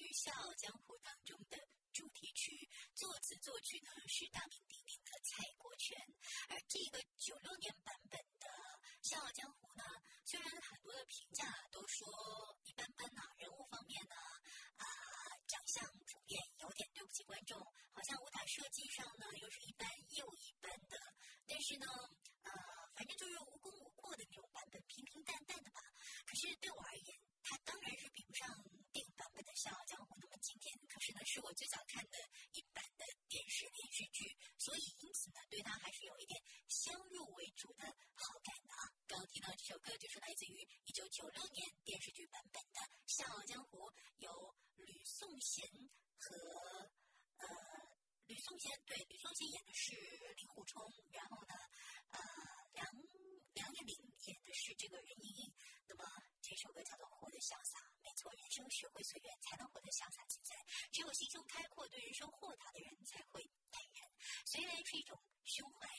剧《笑傲江湖》当中的主题曲，作词作曲呢是大名鼎鼎的蔡国权。而这个96年版本的《笑傲江湖》呢，虽然很多的评价都说一般般呐，人物方面呢长相普遍有点对不起观众，好像舞台设计上呢又是一般又一般的，但是呢反正就是无功无过的那种版本，平平淡淡的吧。可是对我而言，它当然是比不上电影版本的《笑傲江湖》那么经典，可是呢是我最早看的一版的电视连续剧，所以因此呢对它还是有一点先入为主的好感的啊。刚刚听到这首歌就是来自于1996年电视剧版本的《笑傲江湖》，由吕颂贤和吕颂贤演的是令狐冲，然后呢梁艳玲演的是这个任盈盈。那么这首歌叫做《活得潇洒》，没错，人生学会随缘，才能活得潇洒自在。只有心胸开阔，对人生豁达的人才会淡然。随缘是一种胸怀